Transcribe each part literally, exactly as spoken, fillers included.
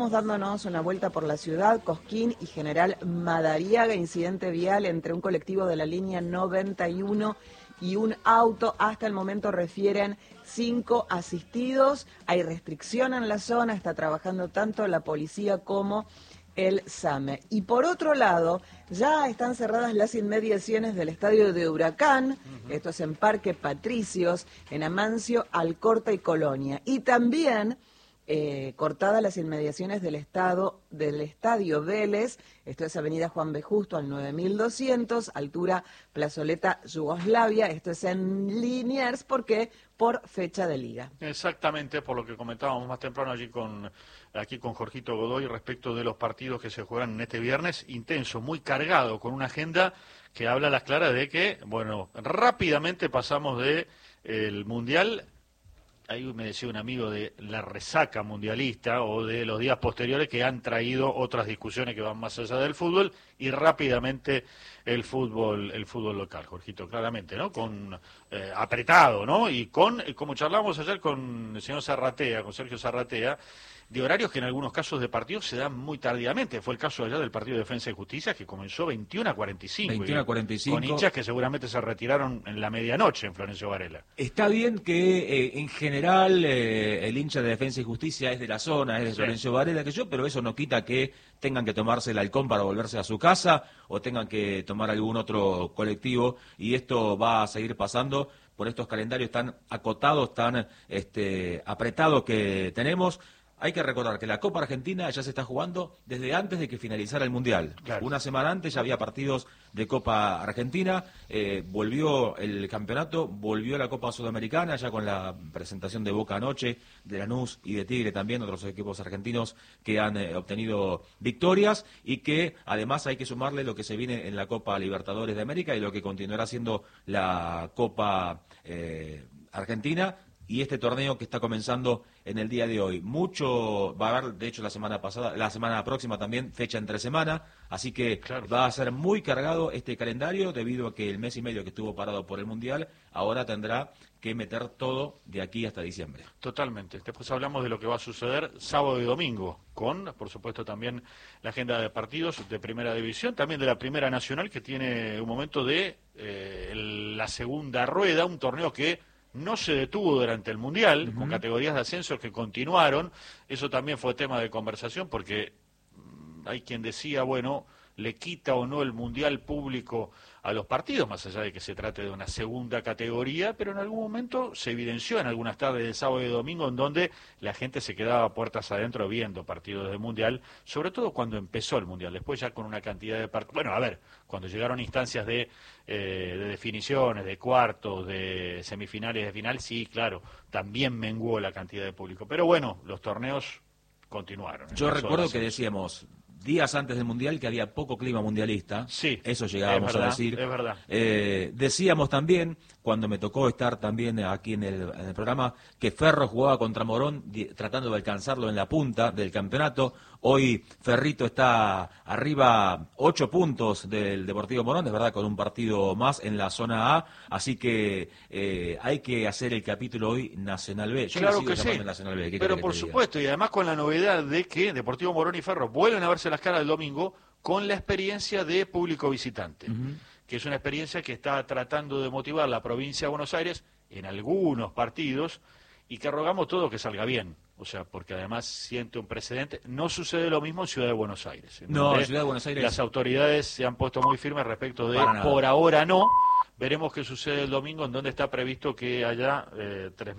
Dándonos una vuelta por la ciudad, Cosquín y General Madariaga, incidente vial entre un colectivo de la línea noventa y uno y un auto. Hasta el momento refieren cinco asistidos. Hay restricción en la zona, está trabajando tanto la policía como el SAME. Y por otro lado, ya están cerradas las inmediaciones del estadio de Huracán, uh-huh. Esto es en Parque Patricios, en Amancio, Alcorta y Colonia. Y también Eh, cortadas las inmediaciones del estado del Estadio Vélez, esto es Avenida Juan B. Justo al nueve mil doscientos, altura Plazoleta Yugoslavia, esto es en Liniers, porque por fecha de liga. Exactamente, por lo que comentábamos más temprano allí con aquí con Jorgito Godoy respecto de los partidos que se juegan en este viernes, intenso, muy cargado, con una agenda que habla a las claras de que, bueno, rápidamente pasamos de el Mundial. Ahí me decía un amigo de la resaca mundialista o de los días posteriores que han traído otras discusiones que van más allá del fútbol y rápidamente el fútbol el fútbol local, Jorgito, claramente, ¿no? Con eh, apretado, ¿no? Y con, como charlábamos ayer con el señor Zarratea, con Sergio Zarratea, de horarios que en algunos casos de partidos se dan muy tardíamente. Fue el caso allá del partido de Defensa y Justicia, que comenzó veintiuno a cuarenta y cinco. veintiuno a cuarenta y cinco. Con hinchas que seguramente se retiraron en la medianoche en Florencio Varela. Está bien que eh, en general eh, el hincha de Defensa y Justicia es de la zona, es de sí. Florencio Varela, que yo, pero eso no quita que tengan que tomarse el halcón para volverse a su casa o tengan que tomar algún otro colectivo, y esto va a seguir pasando por estos calendarios tan acotados, tan este, apretados que tenemos. Hay que recordar que la Copa Argentina ya se está jugando desde antes de que finalizara el Mundial. Claro. Una semana antes ya había partidos de Copa Argentina, eh, volvió el campeonato, volvió la Copa Sudamericana, ya con la presentación de Boca anoche, de Lanús y de Tigre también, otros equipos argentinos que han eh, obtenido victorias, y que además hay que sumarle lo que se viene en la Copa Libertadores de América y lo que continuará siendo la Copa eh, Argentina, y este torneo que está comenzando en el día de hoy. Mucho va a haber, de hecho, la semana pasada, la semana próxima también, fecha entre semana, así que claro, va a ser muy cargado este calendario, debido a que el mes y medio que estuvo parado por el Mundial, ahora tendrá que meter todo de aquí hasta diciembre. Totalmente. Después hablamos de lo que va a suceder sábado y domingo, con, por supuesto, también la agenda de partidos de Primera División, también de la Primera Nacional, que tiene un momento de eh, la segunda rueda, un torneo que no se detuvo durante el Mundial, uh-huh. con categorías de ascenso que continuaron. Eso también fue tema de conversación, porque mmm, hay quien decía, bueno, le quita o no el Mundial público a los partidos, más allá de que se trate de una segunda categoría, pero en algún momento se evidenció en algunas tardes de sábado y domingo en donde la gente se quedaba puertas adentro viendo partidos del Mundial, sobre todo cuando empezó el Mundial. Después ya con una cantidad de partidos, bueno, a ver, cuando llegaron instancias de, eh, de definiciones, de cuartos, de semifinales, de final, sí, claro, también menguó la cantidad de público. Pero bueno, los torneos continuaron. Yo recuerdo que decíamos días antes del Mundial que había poco clima mundialista, sí, eso llegábamos verdad, a decir. Es verdad. Eh, decíamos también, cuando me tocó estar también aquí en el, en el programa, que Ferro jugaba contra Morón di, tratando de alcanzarlo en la punta del campeonato. Hoy Ferrito está arriba ocho puntos del Deportivo Morón, es verdad, con un partido más en la zona A, así que eh, hay que hacer el capítulo hoy Nacional B. Yo claro que sí, Nacional B. pero por supuesto, y además con la novedad de que Deportivo Morón y Ferro vuelven a verse las caras el domingo con la experiencia de público visitante, uh-huh. que es una experiencia que está tratando de motivar la provincia de Buenos Aires en algunos partidos, y que rogamos todo que salga bien. O sea, porque además siente un precedente. No sucede lo mismo en Ciudad de Buenos Aires. No, en Ciudad de Buenos Aires. Las autoridades se han puesto muy firmes respecto de por ahora no. Veremos qué sucede el domingo, en donde está previsto que haya eh, tres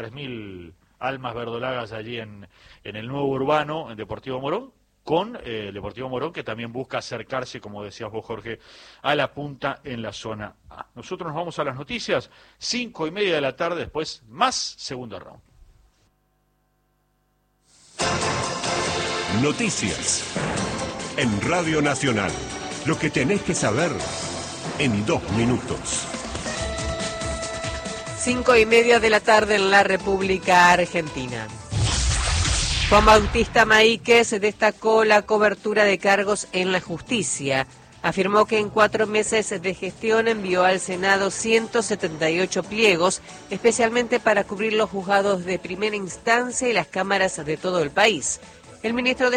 mil almas verdolagas allí en, en el nuevo urbano, en Deportivo Morón, con eh, el Deportivo Morón, que también busca acercarse, como decías vos, Jorge, a la punta en la zona A. Nosotros nos vamos a las noticias, cinco y media de la tarde, después más segundo round. Noticias en Radio Nacional. Lo que tenés que saber en dos minutos. Cinco y media de la tarde en la República Argentina. Juan Bautista Maíquez destacó la cobertura de cargos en la justicia. Afirmó que en cuatro meses de gestión envió al Senado ciento setenta y ocho pliegos, especialmente para cubrir los juzgados de primera instancia y las cámaras de todo el país. El ministro de